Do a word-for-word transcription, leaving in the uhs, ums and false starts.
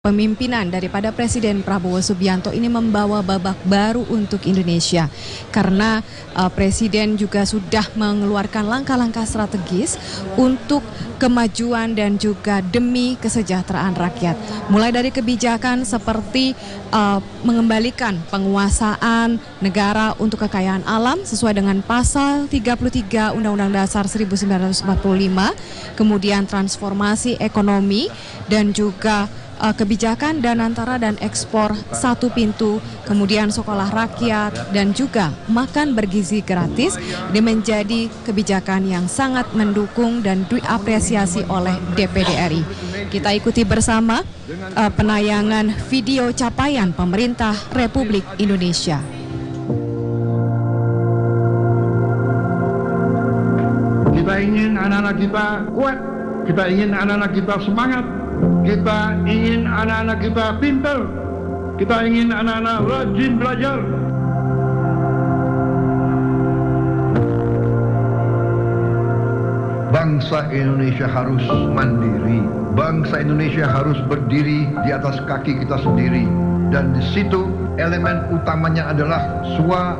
Pemimpinan daripada Presiden Prabowo Subianto ini membawa babak baru untuk Indonesia karena uh, Presiden juga sudah mengeluarkan langkah-langkah strategis untuk kemajuan dan juga demi kesejahteraan rakyat. Mulai dari kebijakan seperti uh, mengembalikan penguasaan negara untuk kekayaan alam sesuai dengan pasal tiga puluh tiga Undang-Undang Dasar seribu sembilan ratus empat puluh lima, kemudian transformasi ekonomi dan juga Uh, kebijakan Danantara dan ekspor satu pintu, kemudian sekolah rakyat dan juga makan bergizi gratis. Ini menjadi kebijakan yang sangat mendukung dan diapresiasi oleh D P D R I. Kita ikuti bersama uh, penayangan video capaian pemerintah Republik Indonesia. Kita ingin anak-anak kita kuat, kita ingin anak-anak kita semangat. Kita ingin anak-anak kita pintar, kita ingin anak-anak rajin belajar. Bangsa Indonesia harus mandiri, bangsa Indonesia harus berdiri di atas kaki kita sendiri. Dan di situ elemen utamanya adalah swa